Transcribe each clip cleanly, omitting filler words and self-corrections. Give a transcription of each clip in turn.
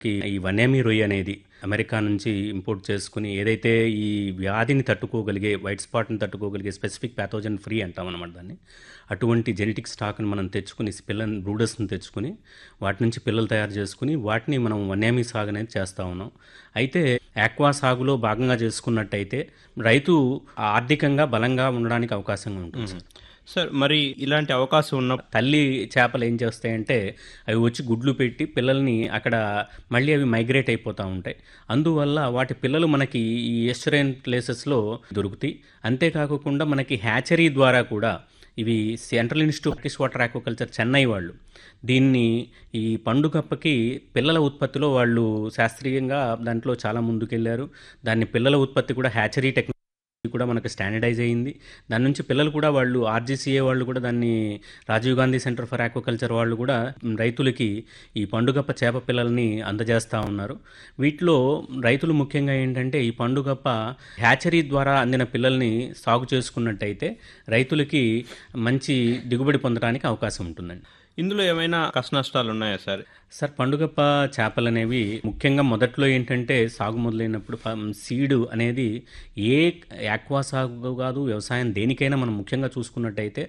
ఈ వనేమి రొయ్య అనేది అమెరికా నుంచి ఇంపోర్ట్ చేసుకుని ఏదైతే ఈ వ్యాధిని తట్టుకోగలిగే వైట్ స్పాట్ని తట్టుకోగలిగే స్పెసిఫిక్ ప్యాథోజన్ ఫ్రీ అంటాం అనమాట దాన్ని. అటువంటి జెనెటిక్ స్టాక్ని మనం తెచ్చుకుని బ్రూడర్స్ని తెచ్చుకుని వాటి నుంచి పిల్లలు తయారు చేసుకుని వాటిని మనం వన్యామి సాగు అనేది చేస్తూ ఉన్నాం. అయితే ఆక్వా సాగులో భాగంగా చేసుకున్నట్టయితే రైతు ఆర్థికంగా బలంగా ఉండడానికి అవకాశంగా ఉంటుంది సార్. సార్ మరి ఇలాంటి అవకాశం ఉన్న తల్లి చేపలు ఏం చేస్తాయంటే అవి వచ్చి గుడ్లు పెట్టి పిల్లల్ని అక్కడ మళ్ళీ అవి మైగ్రేట్ అయిపోతూ ఉంటాయి. అందువల్ల వాటి పిల్లలు మనకి ఈ ఎస్టరైన్ ప్లేసెస్లో దొరుకుతాయి. అంతేకాకుండా మనకి హ్యాచరీ ద్వారా కూడా ఇవి central institute of water aquaculture Chennai వాళ్ళు దీన్ని ఈ పండుగప్పకి పిల్లల ఉత్పత్తిలో వాళ్ళు శాస్త్రీయంగా దాంట్లో చాలా ముందుకెళ్లారు. దాన్ని పిల్లల ఉత్పత్తి కూడా హ్యాచరీ టెక్నాలజీ కూడా మనకు స్టాండర్డైజ్ అయ్యింది. దాని నుంచి పిల్లలు కూడా వాళ్ళు ఆర్జీసీఏ వాళ్ళు కూడా దాన్ని Rajiv Gandhi centre for aquaculture వాళ్ళు కూడా రైతులకి ఈ పండుగప్ప చేప పిల్లల్ని అందజేస్తూ ఉన్నారు. వీటిలో రైతులు ముఖ్యంగా ఏంటంటే ఈ పండుగప్ప హ్యాచరీ ద్వారా అందిన పిల్లల్ని సాగు చేసుకున్నట్టయితే రైతులకి మంచి దిగుబడి పొందడానికి అవకాశం ఉంటుందండి. ఇందులో ఏమైనా కష్ట నష్టాలు ఉన్నాయా సార్? సార్ పండుగప్ప చేపలు అనేవి ముఖ్యంగా మొదట్లో ఏంటంటే సాగు మొదలైనప్పుడు సీడ్ అనేది ఏ ఆక్వా సాగు కాదు, వ్యవసాయం దేనికైనా మనం ముఖ్యంగా చూసుకున్నట్టయితే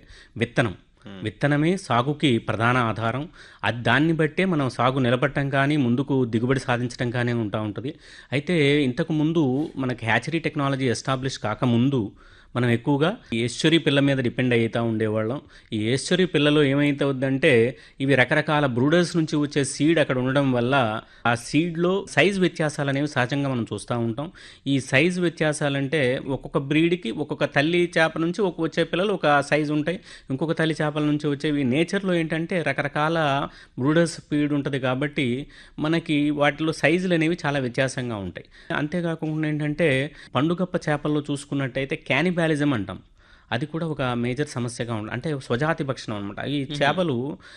విత్తనమే సాగుకి ప్రధాన ఆధారం. దాన్ని బట్టే మనం సాగు నిలబట్టడం కానీ ముందుకు దిగుబడి సాధించడం కానీ ఉంటుంది. అయితే ఇంతకు ముందు మనకి హ్యాచరీ టెక్నాలజీ ఎస్టాబ్లిష్ కాకముందు మనం ఎక్కువగా ఈ ఎస్చరీ పిల్ల మీద డిపెండ్ అవుతూ ఉండేవాళ్ళం. ఈ ఎస్చరీ పిల్లలో ఏమైతుందంటే ఇవి రకరకాల బ్రూడర్స్ నుంచి వచ్చే సీడ్ అక్కడ ఉండడం వల్ల ఆ సీడ్లో సైజ్ వ్యత్యాసాలు అనేవి సహజంగా మనం చూస్తూ ఉంటాం. ఈ సైజ్ వ్యత్యాసాలంటే ఒక్కొక్క బ్రీడ్కి ఒక్కొక్క తల్లి చేప నుంచి వచ్చే పిల్లలు ఒక సైజు ఉంటాయి, ఇంకొక తల్లి చేపల నుంచి వచ్చేవి. నేచర్లో ఏంటంటే రకరకాల బ్రూడర్స్ ఫీడ్ ఉంటుంది కాబట్టి మనకి వాటిలో సైజులు అనేవి చాలా వ్యత్యాసంగా ఉంటాయి. అంతేకాకుండా ఏంటంటే పండుగప్ప చేపల్లో చూసుకున్నట్టయితే క్యానిబాలిజం అంటాం. అది కూడా ఒక మేజర్ సమస్యగా ఉంటుంది. అంటే స్వజాతి భక్షణం అనమాట. ఈ చేపలు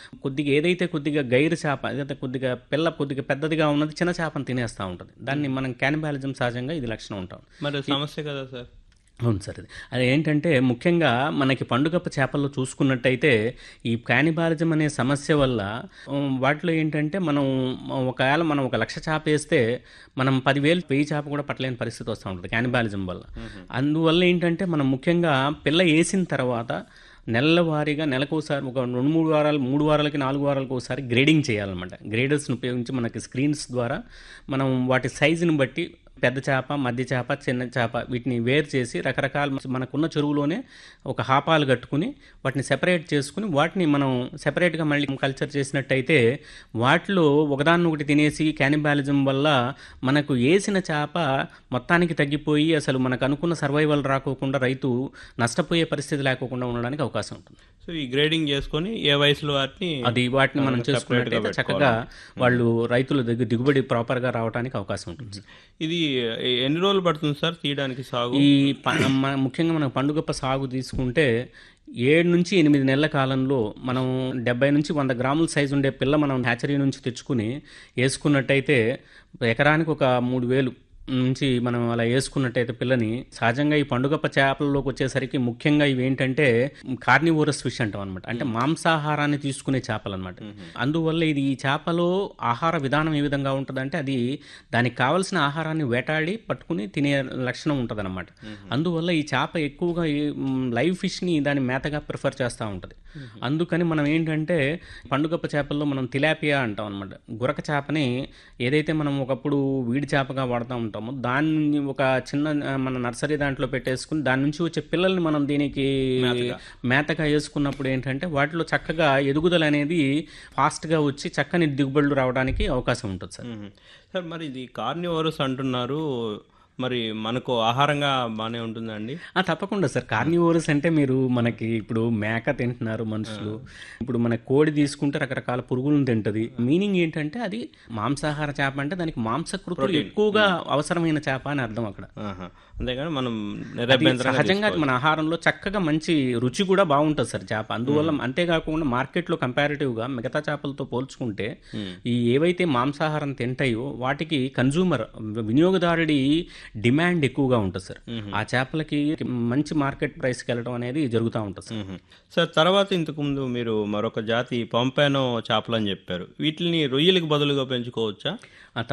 కొద్దిగా గైరు చేప ఏదైతే కొద్దిగా పెద్దదిగా ఉన్నది చిన్న చేపను తినేస్తూ ఉంటుంది. దాన్ని మనం క్యానిబాలిజం సహజంగా ఇది లక్షణం ఉంటాం. మరి సమస్య కదా సార్? అవును సార్. అది ఏంటంటే ముఖ్యంగా మనకి పండుగప్ప చేపల్లో చూసుకున్నట్టయితే ఈ క్యానిబాలిజం అనే సమస్య వల్ల వాటిలో ఏంటంటే ఒకవేళ మనం 1,00,000 చేప వేస్తే మనం 10,000 1000 చేప కూడా పట్టలేని పరిస్థితి వస్తూ ఉంటుంది క్యానిబాలిజం వల్ల. అందువల్ల ఏంటంటే మనం ముఖ్యంగా పిల్ల వేసిన తర్వాత నెలల వారీగా నెలకోసారి ఒక 2-3 వారాలు 3 వారాలకి 4 వారాలకు ఒకసారి గ్రేడింగ్ చేయాలన్నమాట. గ్రేడర్స్ని ఉపయోగించి మనకి స్క్రీన్స్ ద్వారా మనం వాటి సైజుని బట్టి పెద్ద చేప, మధ్య చేప, చిన్న చేప వీటిని వేరు చేసి రకరకాల మనకున్న చెరువులోనే ఒక హాపాలు కట్టుకుని వాటిని సెపరేట్ చేసుకుని వాటిని మనం సెపరేట్గా మళ్ళీ కల్చర్ చేసినట్టయితే వాటిలో ఒకదాన్నొకటి తినేసి క్యానిబాలిజం వల్ల మనకు వేసిన చేప మొత్తానికి తగ్గిపోయి అసలు మనకు అనుకున్న సర్వైవల్ రాకోకుండా రైతు నష్టపోయే పరిస్థితి లేకోకుండా ఉండడానికి అవకాశం ఉంటుంది. సో ఈ గ్రేడింగ్ చేసుకొని ఏ వయసులో వాటిని మనం చేసుకున్నట్టయితే చక్కగా వాళ్ళు రైతుల దిగుబడి ప్రాపర్గా రావడానికి అవకాశం ఉంటుంది. ఇది ఎన్ని రోజులు పడుతుంది సార్ తీయడానికి సాగు? ముఖ్యంగా మనం పండుగప్ప సాగు తీసుకుంటే 7 నుంచి 8 నెలల కాలంలో మనం 70 నుంచి 100 గ్రాముల సైజు ఉండే పిల్ల మనం హ్యాచరీ నుంచి తెచ్చుకుని వేసుకున్నట్టయితే ఎకరానికి ఒక 3,000 నుంచి మనం అలా వేసుకున్నట్టయితే పిల్లని సహజంగా ఈ పండుగప్ప చేపలలోకి వచ్చేసరికి ముఖ్యంగా ఇవి ఏంటంటే కార్నివోరస్ ఫిష్ అంటాం అనమాట. అంటే మాంసాహారాన్ని తీసుకునే చేపలు అనమాట. అందువల్ల ఈ చేపలో ఆహార విధానం ఏ విధంగా ఉంటుందంటే అది దానికి కావలసిన ఆహారాన్ని వేటాడి పట్టుకుని తినే లక్షణం ఉంటుంది అనమాట. అందువల్ల ఈ చేప ఎక్కువగా లైవ్ ఫిష్ని దాని మేతగా ప్రిఫర్ చేస్తూ ఉంటుంది. అందుకని మనం ఏంటంటే పండుగప్ప చేపల్లో మనం తిలాపియా అంటాం అనమాట. గురక చేపని ఏదైతే మనం ఒకప్పుడు వీడి చేపగా వాడుతూ ఉంటాం దాన్ని ఒక చిన్న మన నర్సరీ దాంట్లో పెట్టేసుకుని దాని నుంచి వచ్చే పిల్లల్ని మనం దీనికి మేతగా వేసుకున్నప్పుడు ఏంటంటే వాటిలో చక్కగా ఎదుగుదల అనేది ఫాస్ట్గా వచ్చి చక్కని దిగుబడులు రావడానికి అవకాశం ఉంటుంది సార్. సార్ మరి ఇది కార్నివోరస్ అంటున్నారు, మరి మనకు ఆహారంగా బాగానే ఉంటుందండి? తప్పకుండా సార్. కార్నివోరస్ అంటే మీరు మనకి ఇప్పుడు మేక తింటున్నారు మనుషులు, ఇప్పుడు మన కోడి తీసుకుంటే రకరకాల పురుగులను తింటుంది. మీనింగ్ ఏంటంటే అది మాంసాహార చేప అంటే దానికి మాంసకృతులు ఎక్కువగా అవసరమైన చేప అని అర్థం అక్కడ. అంతేగాని మనం సహజంగా మన ఆహారంలో చక్కగా మంచి రుచి కూడా బాగుంటుంది సార్ చేప. అందువల్ల అంతేకాకుండా మార్కెట్లో కంపారిటివ్గా మిగతా చేపలతో పోల్చుకుంటే ఈ ఏవైతే మాంసాహారం తింటాయో వాటికి వినియోగదారుడి డిమాండ్ ఎక్కువగా ఉంటుంది సార్. ఆ చేపలకి మంచి మార్కెట్ ప్రైస్కి వెళ్ళడం అనేది జరుగుతూ ఉంటుంది సార్. సార్ తర్వాత ఇంతకుముందు మీరు మరొక జాతి పంపానో చేపలని చెప్పారు. వీటిని రొయ్యలకు బదులుగా పెంచుకోవచ్చా?